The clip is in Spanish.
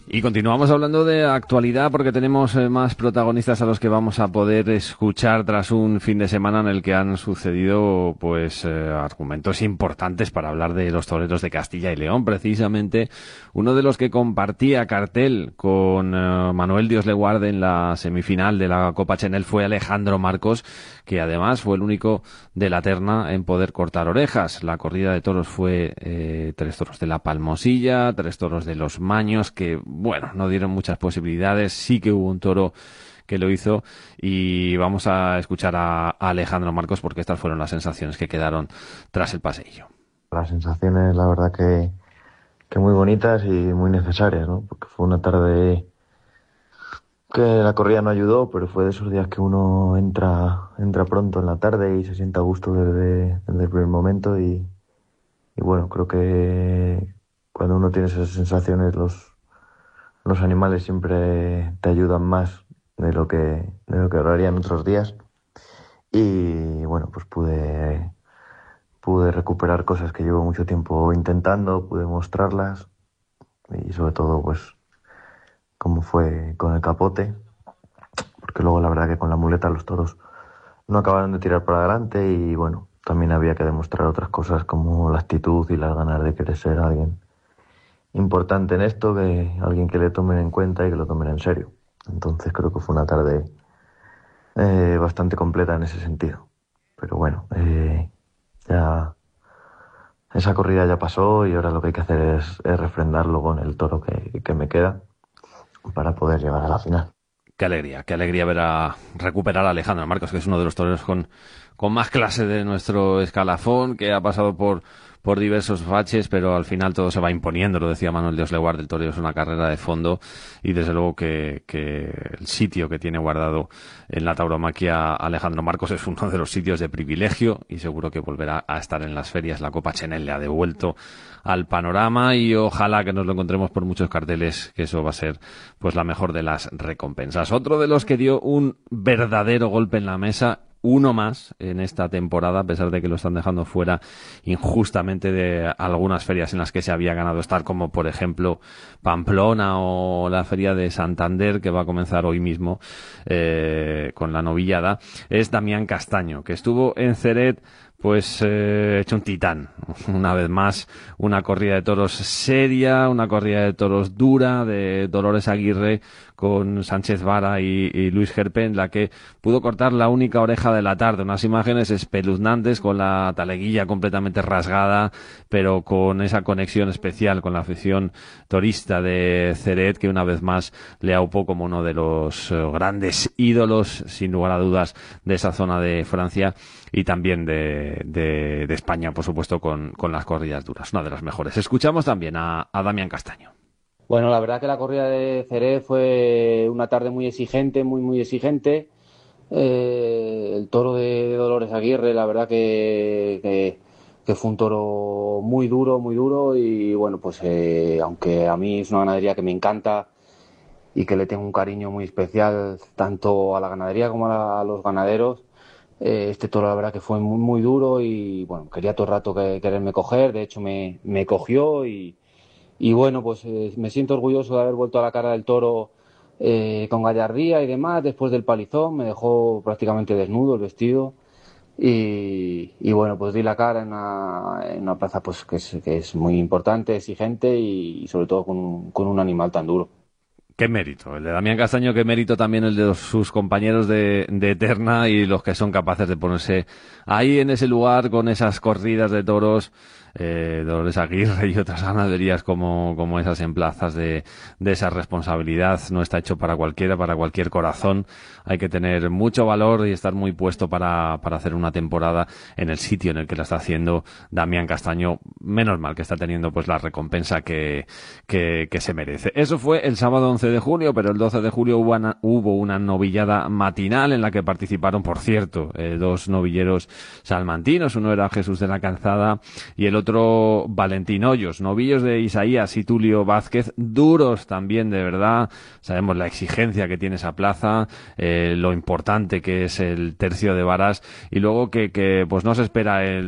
Y continuamos hablando de actualidad porque tenemos más protagonistas a los que vamos a poder escuchar tras un fin de semana en el que han sucedido argumentos importantes para hablar de los toreros de Castilla y León. Precisamente uno de los que compartía cartel con Manuel Dios le guarde en la semifinal de la Copa Chenel fue Alejandro Marcos, que además fue el único de la terna en poder cortar orejas. La corrida de toros fue 3 toros de la Palmosilla, 3 toros de los Maños, que bueno, no dieron muchas posibilidades. Sí que hubo un toro que lo hizo y vamos a escuchar a Alejandro Marcos porque estas fueron las sensaciones que quedaron tras el paseillo. Las sensaciones, la verdad que muy bonitas y muy necesarias, ¿no? Porque fue una tarde que la corrida no ayudó, pero fue de esos días que uno entra pronto en la tarde y se siente a gusto desde el primer momento y bueno, creo que cuando uno tiene esas sensaciones los animales siempre te ayudan más de lo que harían otros días. Y bueno, pues pude recuperar cosas que llevo mucho tiempo intentando, pude mostrarlas y sobre todo pues cómo fue con el capote, porque luego la verdad que con la muleta los toros no acabaron de tirar para adelante y bueno, también había que demostrar otras cosas como la actitud y las ganas de querer ser alguien importante en esto, que alguien que le tomen en cuenta y que lo tomen en serio. Entonces creo que fue una tarde bastante completa en ese sentido. Pero bueno, ya esa corrida ya pasó y ahora lo que hay que hacer es refrendarlo con el toro que me queda para poder llegar a la final. Qué alegría ver a recuperar a Alejandro Marcos, que es uno de los toreros con más clase de nuestro escalafón, que ha pasado por diversos baches, pero al final todo se va imponiendo, lo decía Manuel Dios le guarde, el toreo es una carrera de fondo y desde luego que el sitio que tiene guardado en la tauromaquia Alejandro Marcos es uno de los sitios de privilegio y seguro que volverá a estar en las ferias. La Copa Chenel le ha devuelto al panorama y ojalá que nos lo encontremos por muchos carteles, que eso va a ser pues la mejor de las recompensas. Otro de los que dio un verdadero golpe en la mesa, uno más en esta temporada, a pesar de que lo están dejando fuera injustamente de algunas ferias en las que se había ganado estar, como por ejemplo Pamplona o la feria de Santander, que va a comenzar hoy mismo con la novillada, es Damián Castaño, que estuvo en Ceret hecho un titán. Una vez más, una corrida de toros seria, una corrida de toros dura, de Dolores Aguirre con Sánchez Vara y Luis Gerpe, en la que pudo cortar la única oreja de la tarde. Unas imágenes espeluznantes con la taleguilla completamente rasgada, pero con esa conexión especial con la afición torista de Ceret, que una vez más le aupó como uno de los grandes ídolos, sin lugar a dudas, de esa zona de Francia y también de España, por supuesto, con las corridas duras. Una de las mejores. Escuchamos también a Damián Castaño. Bueno, la verdad que la corrida de Ceret fue una tarde muy exigente, muy exigente. El toro de Dolores Aguirre, la verdad que fue un toro muy duro y bueno, pues aunque a mí es una ganadería que me encanta y que le tengo un cariño muy especial tanto a la ganadería como a los ganaderos, este toro la verdad que fue muy duro y bueno, quería todo el rato quererme coger, de hecho me cogió y bueno, pues me siento orgulloso de haber vuelto a la cara del toro con gallardía y demás después del palizón. Me dejó prácticamente desnudo el vestido y bueno, pues di la cara en una plaza pues que es muy importante, exigente y sobre todo con un animal tan duro. Qué mérito, el de Damián Castaño, qué mérito también el de sus compañeros de Eterna y los que son capaces de ponerse ahí en ese lugar con esas corridas de toros, Dolores Aguirre y otras ganaderías como esas en plazas de esa responsabilidad. No está hecho para cualquiera, para cualquier corazón. Hay que tener mucho valor y estar muy puesto para hacer una temporada en el sitio en el que la está haciendo Damián Castaño. Menos mal que está teniendo pues la recompensa que se merece. Eso fue el sábado 11 de junio, pero el 12 de julio hubo una novillada matinal en la que participaron, por cierto, dos novilleros salmantinos. Uno era Jesús de la Calzada y el otro Valentín Hoyos, novillos de Isaías y Tulio Vázquez, duros también, de verdad. Sabemos la exigencia que tiene esa plaza, lo importante que es el tercio de varas y luego que pues no se espera el